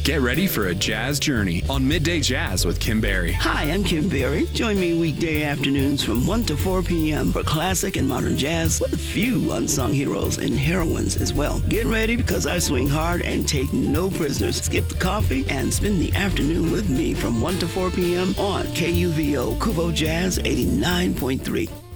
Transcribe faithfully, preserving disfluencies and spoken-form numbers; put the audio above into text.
Get ready for a jazz journey on Midday Jazz with Kim Berry. Hi, I'm Kim Berry. Join me weekday afternoons from one to four p.m. for classic and modern jazz with a few unsung heroes and heroines as well. Get ready because I swing hard and take no prisoners. Skip the coffee and spend the afternoon with me from one to four p.m. on K U V O Kubo Jazz eighty-nine point three.